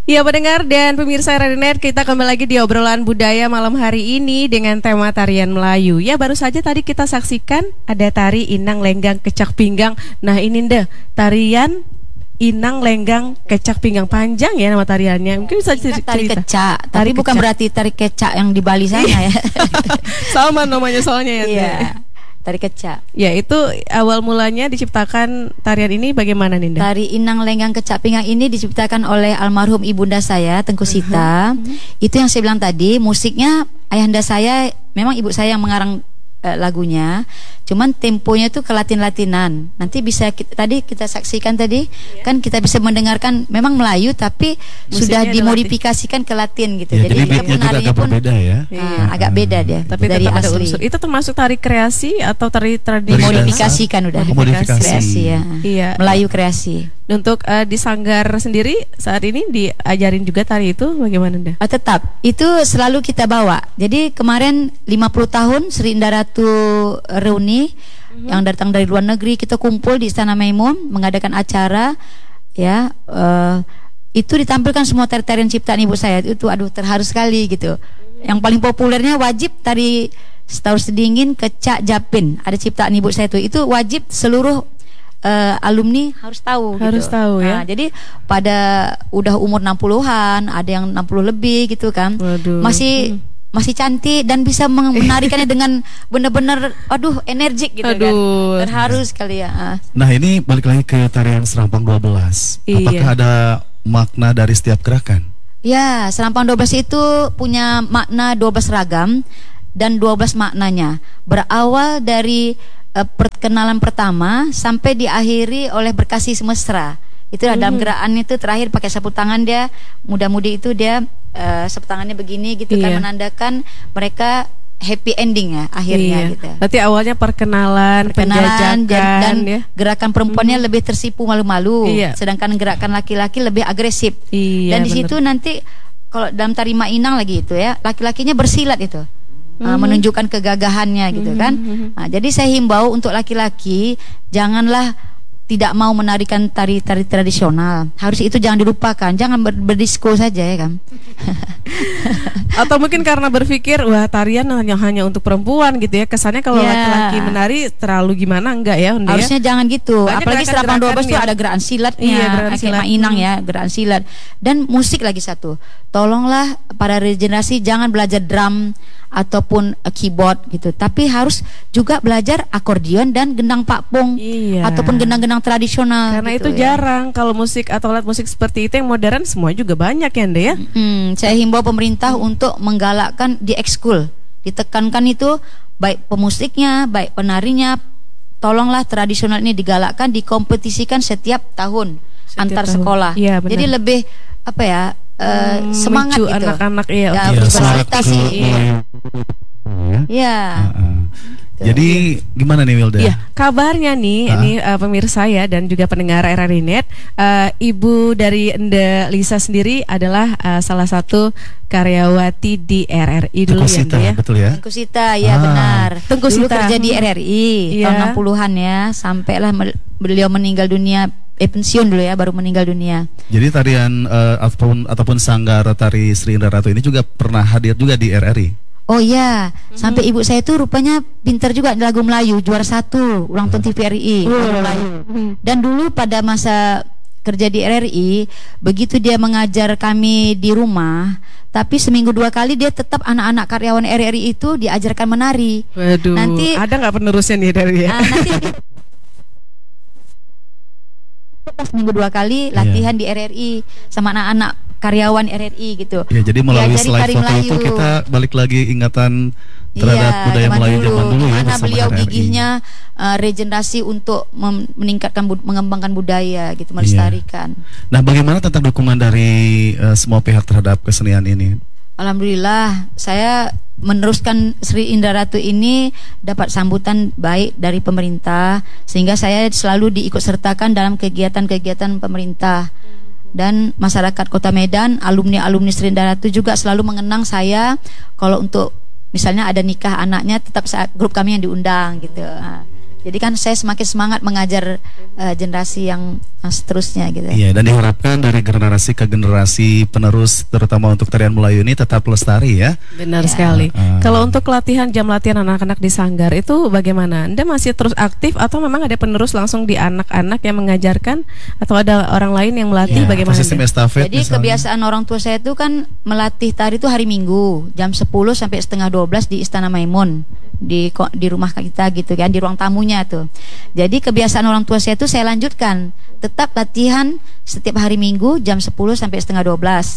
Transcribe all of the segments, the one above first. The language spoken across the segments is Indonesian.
Ya pendengar dan pemirsa RRI.net, kita kembali lagi di obrolan budaya malam hari ini dengan tema tarian Melayu. Ya baru saja tadi kita saksikan ada tari Inang Lenggang Kecak Pinggang. Nah ini deh tarian Inang Lenggang Kecak Pinggang, panjang ya nama tariannya. Mungkin bisa cerita. Tari kecak, tapi bukan berarti tari kecak yang di Bali sana ya. Sama namanya soalnya ya. Iya. Tari kecak. Ya itu awal mulanya diciptakan tarian ini bagaimana Ninda? Tari Inang Lenggang Kecak Pinggang ini diciptakan oleh almarhum ibunda saya Tengku Sita. Itu yang saya bilang tadi, musiknya ayahanda saya, memang ibu saya yang mengarang lagunya, cuman temponya tuh ke Latin-Latinan. Nanti bisa tadi kita saksikan tadi, kan kita bisa mendengarkan memang Melayu tapi musiknya sudah dimodifikasikan ke Latin gitu. Ya, jadi penarinya pun berbeda ya. Agak beda dia. Tapi dari tetap ada asli. unsur. Itu termasuk tari kreasi atau tari tradisi? Dimodifikasikan udah. Kreasi ya. Iya. Melayu kreasi. Untuk di Sanggar sendiri saat ini diajarin juga tari itu bagaimana Nda? Tetap itu selalu kita bawa. Jadi kemarin 50 tahun Sri Indah Ratu reuni yang datang dari luar negeri, kita kumpul di Istana Maimun mengadakan acara ya. Itu ditampilkan semua tari-tarian ciptaan ibu saya. Itu aduh terharu sekali gitu. Yang paling populernya wajib tari Setaur Sedingin, Kecak, Japin. Ada ciptaan ibu saya itu wajib seluruh alumni harus tahu. Harus gitu. tahu ya. Jadi pada udah umur 60-an, ada yang 60 lebih gitu kan. Waduh. Masih cantik dan bisa menarikannya dengan benar-benar energik gitu kan. Terharu sekali ya. Nah, ini balik lagi ke tarian Serampang 12. Iya. Apakah ada makna dari setiap gerakan? Ya, Serampang 12 itu punya makna 12 ragam dan 12 maknanya. Berawal dari perkenalan pertama sampai diakhiri oleh berkasih mesra. Itulah dalam gerakan itu terakhir pakai sapu tangan dia, muda-mudi itu dia sapu tangannya begini gitu kan, menandakan mereka happy ending ya akhirnya gitu. Berarti awalnya perkenalan penjajakan dan ya. Gerakan perempuannya lebih tersipu malu-malu, sedangkan gerakan laki-laki lebih agresif. Dan di situ nanti kalau dalam tari Mainang lagi itu ya, laki-lakinya bersilat itu. Menunjukkan kegagahannya gitu kan. Nah, jadi saya himbau untuk laki-laki janganlah tidak mau menarikan tari-tari tradisional. Harus itu jangan dilupakan, jangan berdisko saja ya kan. Atau mungkin karena berpikir wah tarian hanya untuk perempuan gitu ya. Kesannya kalau laki-laki menari terlalu gimana, enggak ya Unda? Harusnya jangan gitu. Banyak apalagi Serampang 12 itu ada gerakan silatnya, kayak Mainang ya, gerakan silat. Dan musik lagi satu. Tolonglah para regenerasi jangan belajar drum ataupun keyboard gitu, tapi harus juga belajar akordeon dan gendang pakpong ataupun gendang-gendang tradisional. Karena gitu, itu jarang kalau musik atau alat musik seperti itu yang modern semua juga banyak ya Anda ya. Saya himbau pemerintah untuk menggalakkan di ekskul, ditekankan itu baik pemusiknya, baik penarinya, tolonglah tradisional ini digalakkan, dikompetisikan setiap tahun antar sekolah. Jadi lebih semangat gitu. Anak-anak berprestasi. Jadi gimana nih Wilda? Iya, kabarnya nih ini pemirsa ya dan juga pendengar RRI.net, ibu dari Enda Lisa sendiri adalah salah satu karyawati di RRI dulu ya Enda ya. Betul ya? Tengku Sita, ya benar. Tengku dulu Sita kerja di RRI tahun 60-an ya, sampailah beliau meninggal dunia, pensiun dulu ya, baru meninggal dunia. Jadi tarian ataupun sanggar tari Sri Indah Ratu ini juga pernah hadir juga di RRI. Oh iya, sampai ibu saya itu rupanya pintar juga di lagu Melayu, juara 1 ulang tahun TVRI Melayu. Dan dulu pada masa kerja di RRI, begitu dia mengajar kami di rumah, tapi seminggu 2 kali dia tetap anak-anak karyawan RRI itu diajarkan menari. Waduh, nanti ada nggak penerusnya nih dari ya? Nanti seminggu 2 kali latihan di RRI sama anak-anak karyawan RRI gitu. Ya, jadi melalui slide foto itu kita balik lagi ingatan terhadap budaya Melayu zaman dulu ya. Mana beliau gigihnya regenerasi untuk meningkatkan mengembangkan budaya gitu, melestarikan. Nah, bagaimana tentang dukungan dari semua pihak terhadap kesenian ini? Alhamdulillah, saya meneruskan Sri Indah Ratu ini dapat sambutan baik dari pemerintah, sehingga saya selalu diikut sertakan dalam kegiatan-kegiatan pemerintah. Dan masyarakat Kota Medan, alumni-alumni Sri Indah Ratu juga selalu mengenang saya. Kalau untuk misalnya ada nikah anaknya, tetap grup kami yang diundang gitu. Jadi kan saya semakin semangat mengajar generasi yang seterusnya gitu. Iya, dan diharapkan dari generasi ke generasi penerus, terutama untuk tarian Melayu ini tetap lestari ya. Benar Ya. sekali. Kalau untuk latihan, jam latihan anak-anak di Sanggar itu bagaimana? Anda masih terus aktif atau memang ada penerus langsung di anak-anak yang mengajarkan, atau ada orang lain yang melatih? Ya, bagaimana? Sistem estafet Jadi misalnya. kebiasaan orang tua saya itu kan melatih tari itu hari Minggu jam 10 sampai setengah 12 di Istana Maimun, di rumah kita gitu kan, di ruang tamunya tuh. Jadi kebiasaan orang tua saya itu saya lanjutkan, tetap latihan setiap hari Minggu jam 10 sampai setengah 12.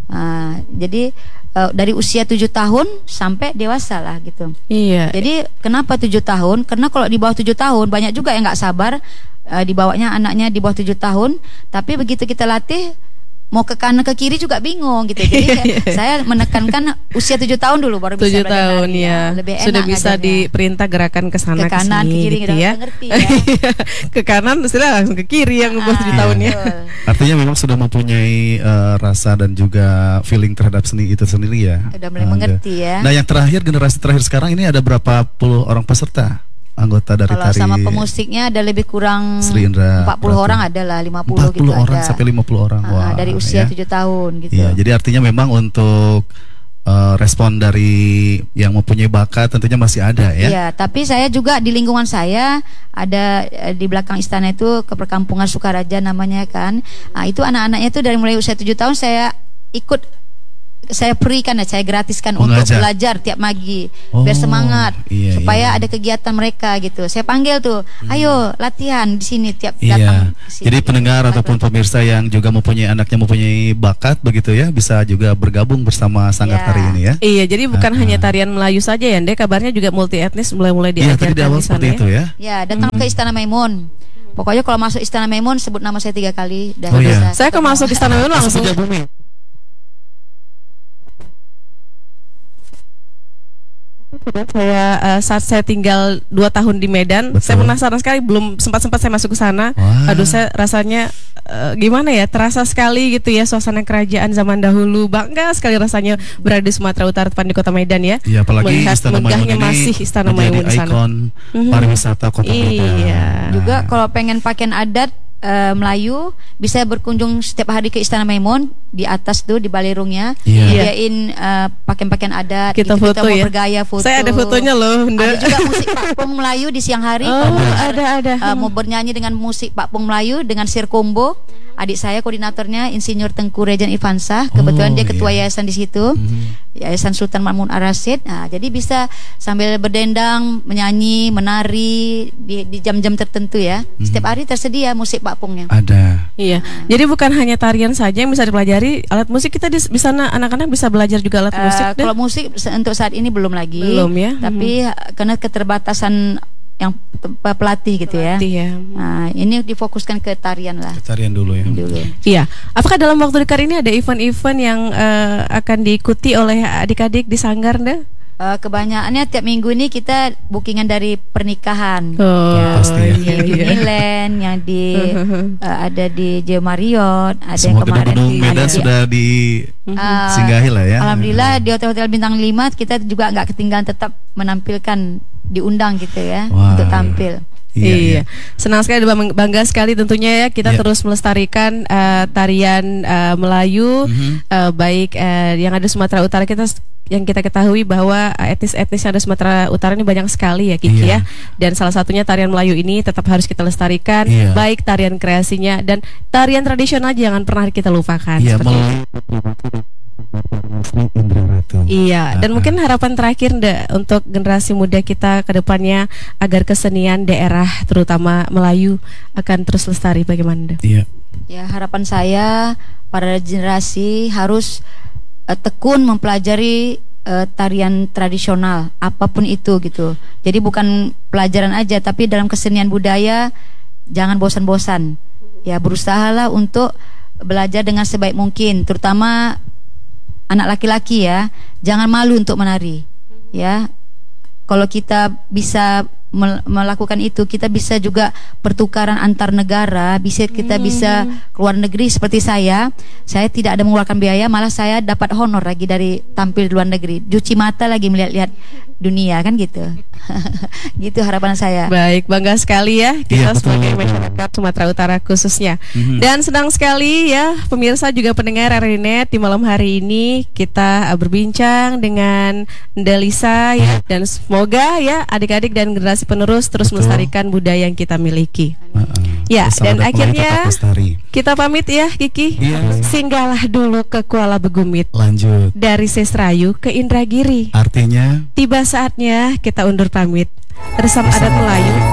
Jadi dari usia 7 tahun sampai dewasa lah gitu. Iya. Jadi kenapa 7 tahun? Karena kalau di bawah 7 tahun banyak juga yang nggak sabar, dibawanya anaknya di bawah 7 tahun, tapi begitu kita latih mau ke kanan ke kiri juga bingung gitu. Jadi saya menekankan usia 7 tahun dulu baru bisa 7 belajar tahun nari, ya. Lebih enak Sudah bisa ngajarnya. diperintah gerakan ke sana Ke kanan, sini, ke kiri, gitu udah ya. ngerti ya. Ke kanan sudah langsung ke kiri yang bawah 7 tahun ya. Betul. Artinya memang sudah mempunyai rasa dan juga feeling terhadap seni itu sendiri ya. Udah mulai mengerti ya. Nah, yang terakhir, generasi terakhir sekarang ini ada berapa puluh orang peserta anggota dari Kalau tari sama pemusiknya ada lebih kurang Sri Indra 40 Ratu? orang, ada lah 50 gitu 40 orang ada. sampai 50 orang. Wah, Dari usia ya. 7 tahun gitu. Iya, jadi artinya memang untuk respon dari yang mempunyai bakat tentunya masih ada ya. Iya, tapi saya juga di lingkungan saya ada di belakang istana itu ke perkampungan Sukaraja namanya kan. Itu anak-anaknya itu dari mulai usia 7 tahun saya ikut, saya berikan, saya gratiskan untuk Mengajar. belajar tiap pagi Oh, biar semangat, iya, supaya iya. ada kegiatan mereka gitu. Saya panggil tuh, ayo latihan di sini tiap Iya, datang ke sini. jadi pendengar ataupun pemirsa yang juga mempunyai anaknya mempunyai bakat begitu ya, bisa juga bergabung bersama Sanggar Ya. Tari ini ya. Iya, jadi bukan hanya tarian Melayu saja ya, Ndek, kabarnya juga multi etnis mulai Iya, diajarkan tadi di awal di sana seperti ya. itu ya. Ya, datang ke Istana Maimun. Pokoknya kalau masuk Istana Maimun sebut nama saya 3 kali. Dah Oh, iya. bisa Saya ketemu. masuk Istana Maimun langsung. Saat saya tinggal 2 tahun di Medan, Betul. saya penasaran sekali, belum sempat saya masuk ke sana. Wah. Aduh, saya rasanya gimana ya, terasa sekali gitu ya suasana kerajaan zaman dahulu. Bangga sekali rasanya berada di Sumatera Utara, tepat di Kota Medan ya. Iya, apalagi Melihat Istana Maimun megahnya ini masih Istana menjadi Maimun di sana. ikon pariwisata Kota Medan. Iya. Juga kalau pengen pakaian adat Melayu bisa berkunjung setiap hari ke Istana Maimun, di atas tuh di balerungnya Iya. nyediain pakaian-pakaian adat. Kita gitu, foto mau ya. bergaya foto. Saya ada fotonya loh, Bunda. Ada juga musik Pakpong Melayu di siang hari. Oh, kalau ada. mau bernyanyi dengan musik Pakpong Melayu dengan sirkombo. Adik saya koordinatornya Insinyur Tengku Rejan Ivansah. Kebetulan Oh, dia ketua iya. yayasan di situ. Yayasan Sultan Mahmud Ar-Rasyid. Nah, jadi bisa sambil berdendang, menyanyi, menari di jam-jam tertentu ya. Setiap hari tersedia musik Pakpongnya. Ada. Iya. Jadi bukan hanya tarian saja yang bisa dipelajari, alat musik kita di sana anak-anak bisa belajar juga alat musik deh. Kalau musik untuk saat ini belum lagi. Belum ya. Tapi karena keterbatasan yang pelatih gitu ya. Pelatih ya. Nah, ini difokuskan ke tarian lah Tarian dulu ya. dulu. Iya. Apakah dalam waktu dekat ini ada event-event yang akan diikuti oleh adik-adik di Sanggar, Nda? Kebanyakannya tiap minggu ini kita bookingan dari pernikahan. Oh, pasti ya. iya, Di iya. Milan, yang di ada di Jeo Marriott, ada yang Semua kemarin gedung-gedung di Medan sudah singgahi lah ya. Alhamdulillah di hotel-hotel bintang 5 kita juga nggak ketinggalan, tetap menampilkan, diundang gitu ya Wah. untuk tampil. Iya, senang sekali, bangga sekali tentunya ya kita Iya. terus melestarikan tarian Melayu, baik yang ada di Sumatera Utara. Yang kita ketahui bahwa etnis-etnis yang ada di Sumatera Utara ini banyak sekali ya, Kiki Iya. ya. Dan salah satunya tarian Melayu ini tetap harus kita lestarikan, Iya. baik tarian kreasinya dan tarian tradisional jangan pernah kita lupakan. Iya, seperti itu. Sri Indra Ratu. Iya, dan mungkin harapan terakhir Nda untuk generasi muda kita ke depannya agar kesenian daerah terutama Melayu akan terus lestari, bagaimana Nda? Iya. Ya, harapan saya para generasi harus tekun mempelajari tarian tradisional apapun itu gitu. Jadi bukan pelajaran aja, tapi dalam kesenian budaya jangan bosan-bosan. Ya, berusahalah untuk belajar dengan sebaik mungkin, terutama anak laki-laki ya. Jangan malu untuk menari. Ya. Kalau kita bisa melakukan itu, kita bisa juga pertukaran antar negara, kita bisa keluar negeri seperti saya tidak ada mengeluarkan biaya, malah saya dapat honor lagi dari tampil di luar negeri. Cuci mata lagi melihat-lihat dunia kan gitu. Gitu harapan saya. Baik, bangga sekali ya kita Iya, betul, sebagai betul. masyarakat Sumatera Utara khususnya. Dan senang sekali ya pemirsa juga pendengar RRI.net di malam hari ini kita berbincang dengan Delisa ya, dan semoga ya adik-adik dan generasi penerus terus Betul. melestarikan budaya yang kita miliki. Ya, Bersama dan Dapur Melayu akhirnya tetap lestari. kita pamit ya Kiki. Iya. Singgahlah dulu ke Kuala Begumit. Lanjut. Dari Sesrayu ke Indragiri. Artinya Tiba saatnya kita undur pamit. Resam adat Melayu